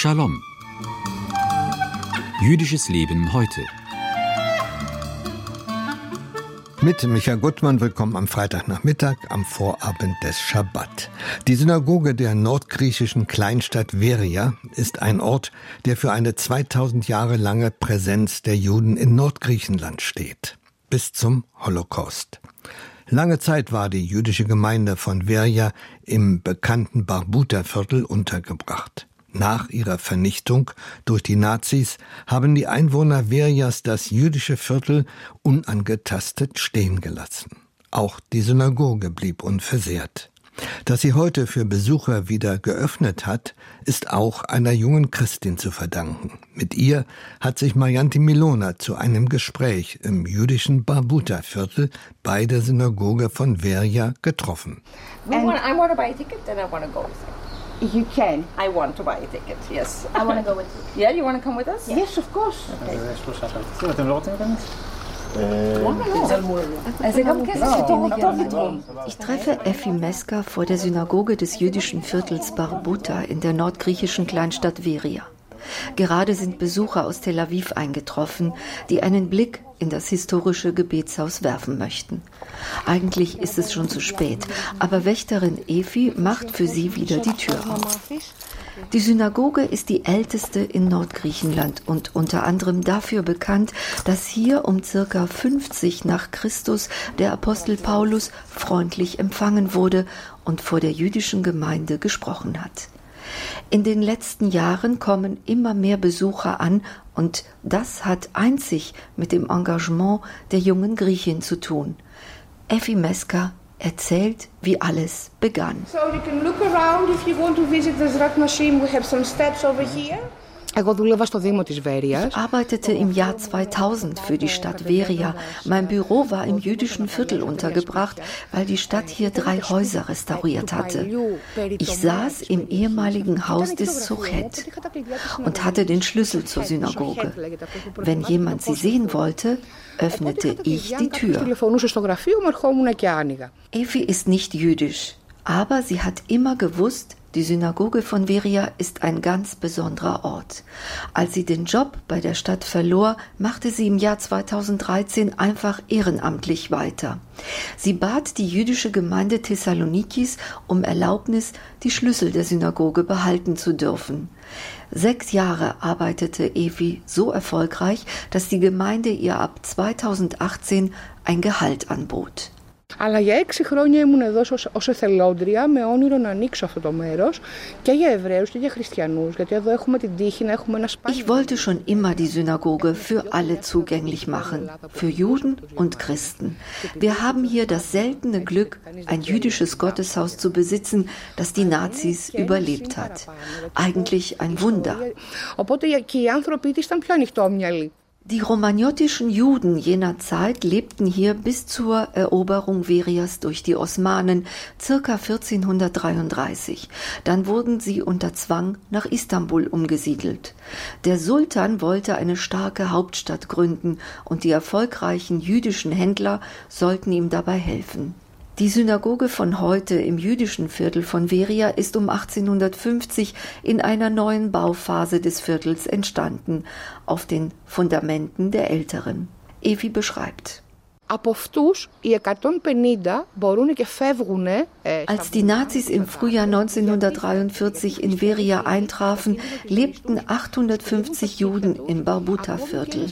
Shalom. Jüdisches Leben heute. Mit Michael Gutmann, willkommen am Freitagnachmittag, am Vorabend des Schabbat. Die Synagoge der nordgriechischen Kleinstadt Veria ist ein Ort, der für eine 2000 Jahre lange Präsenz der Juden in Nordgriechenland steht. Bis zum Holocaust. Lange Zeit war die jüdische Gemeinde von Veria im bekannten Barbuta-Viertel untergebracht. Nach ihrer Vernichtung durch die Nazis haben die Einwohner Verias das jüdische Viertel unangetastet stehen gelassen. Auch die Synagoge blieb unversehrt. Dass sie heute für Besucher wieder geöffnet hat, ist auch einer jungen Christin zu verdanken. Mit ihr hat sich Marjanti Milona zu einem Gespräch im jüdischen Barbuta-Viertel bei der Synagoge von Veria getroffen. I want to buy a ticket and I want to go with you. You can. I want to buy a ticket, yes. I want to go with you. Yeah, you want to come with us? Yes, of course. Ich treffe Effi Meska vor der Synagoge des jüdischen Viertels Barbuta in der nordgriechischen Kleinstadt Veria. Gerade sind Besucher aus Tel Aviv eingetroffen, die einen Blick in das historische Gebetshaus werfen möchten. Eigentlich ist es schon zu spät, aber Wächterin Effi macht für sie wieder die Tür auf. Die Synagoge ist die älteste in Nordgriechenland und unter anderem dafür bekannt, dass hier um ca. 50 nach Christus der Apostel Paulus freundlich empfangen wurde und vor der jüdischen Gemeinde gesprochen hat. In den letzten Jahren kommen immer mehr Besucher an und das hat einzig mit dem Engagement der jungen Griechin zu tun. Effi Meska erzählt, wie alles begann. So you can look around if you want to visit the Zrat Nashim. We have some steps over here. Ich arbeitete im Jahr 2000 für die Stadt Veria. Mein Büro war im jüdischen Viertel untergebracht, weil die Stadt hier 3 Häuser restauriert hatte. Ich saß im ehemaligen Haus des Sochet und hatte den Schlüssel zur Synagoge. Wenn jemand sie sehen wollte, öffnete ich die Tür. Effi ist nicht jüdisch, aber sie hat immer gewusst, die Synagoge von Veria ist ein ganz besonderer Ort. Als sie den Job bei der Stadt verlor, machte sie im Jahr 2013 einfach ehrenamtlich weiter. Sie bat die jüdische Gemeinde Thessalonikis um Erlaubnis, die Schlüssel der Synagoge behalten zu dürfen. 6 Jahre arbeitete Effi so erfolgreich, dass die Gemeinde ihr ab 2018 ein Gehalt anbot. Αλλά για 6 χρόνια ήμουν εδώ ως εθελόντρια με όνειρο να ανοίξω αυτό το μέρος και για Εβραίους και για Χριστιανούς, γιατί εδώ έχουμε την τύχη να έχουμε ένα σπάνιο. Ich wollte schon immer die Synagoge für alle zugänglich machen, für Juden und Christen. Wir haben hier das seltene Glück, ein jüdisches Gotteshaus zu besitzen, das die Nazis überlebt hat. Eigentlich ein Wunder. Οπότε και οι άνθρωποι της ήταν πιο ανοιχτόμυαλοι. Die romaniotischen Juden jener Zeit lebten hier bis zur Eroberung Verias durch die Osmanen, ca. 1433. Dann wurden sie unter Zwang nach Istanbul umgesiedelt. Der Sultan wollte eine starke Hauptstadt gründen und die erfolgreichen jüdischen Händler sollten ihm dabei helfen. Die Synagoge von heute im jüdischen Viertel von Veria ist um 1850 in einer neuen Bauphase des Viertels entstanden, auf den Fundamenten der älteren. Effi beschreibt. Als die Nazis im Frühjahr 1943 in Veria eintrafen, lebten 850 Juden im Barbuta-Viertel.